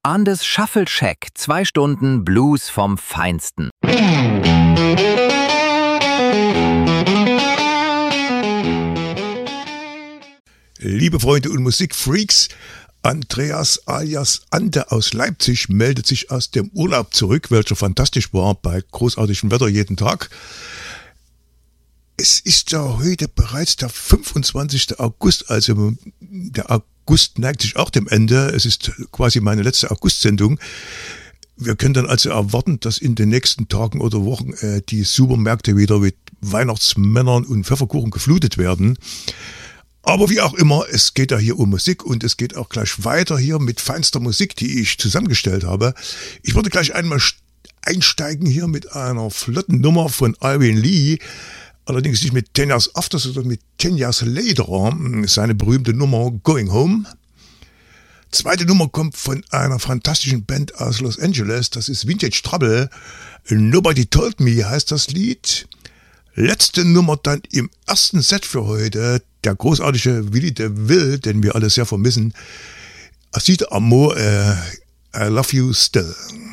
Andes Shuffle Shack. 2 Stunden Blues vom Feinsten. Liebe Freunde und Musikfreaks, Andreas alias Ante aus Leipzig meldet sich aus dem Urlaub zurück, welcher fantastisch war bei großartigem Wetter jeden Tag. Es ist ja heute bereits der 25. August, also der August neigt sich auch dem Ende. Es ist quasi meine letzte August-Sendung. Wir können dann also erwarten, dass in den nächsten Tagen oder Wochen die Supermärkte wieder mit Weihnachtsmännern und Pfefferkuchen geflutet werden. Aber wie auch immer, es geht ja hier um Musik und es geht auch gleich weiter hier mit feinster Musik, die ich zusammengestellt habe. Ich würde gleich einmal einsteigen hier mit einer flotten Nummer von Alvin Lee. Allerdings nicht mit 10 Years After, sondern mit 10 Years Later, seine berühmte Nummer Going Home. Zweite Nummer kommt von einer fantastischen Band aus Los Angeles, das ist Vintage Trouble. Nobody Told Me heißt das Lied. Letzte Nummer dann im ersten Set für heute, der großartige Willy DeVille, den wir alle sehr vermissen. Así te amo, I love you still.